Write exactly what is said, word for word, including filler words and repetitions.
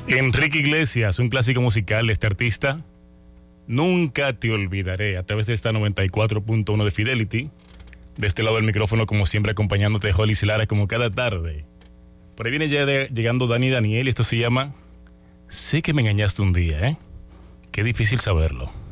Enrique Iglesias, un clásico musical de este artista. Nunca te olvidaré, a través de esta noventa y cuatro punto uno de Fidelity. De este lado del micrófono, como siempre, acompañándote, Jolis Lara, como cada tarde. Por ahí viene ya de, llegando Dani Daniel, y esto se llama Sé que me engañaste un día, ¿eh? Qué difícil saberlo.